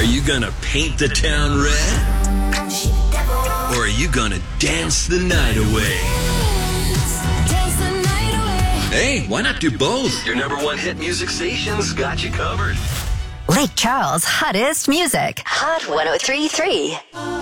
you gonna paint the town red? Or are you gonna dance the night away? Hey, why not do both? Your number one hit music station's got you covered. Lake Charles' hottest music. Hot 103.3.